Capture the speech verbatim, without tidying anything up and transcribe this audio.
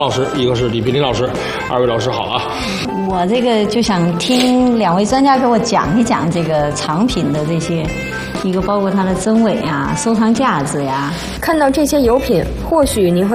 老师，一个是李碧林老师，二位老师好啊！ 我这个就想听两位专家给我讲一讲这个藏品的这些，一个包括它的真伪啊、收藏价值呀。 看到这些油品，或许您会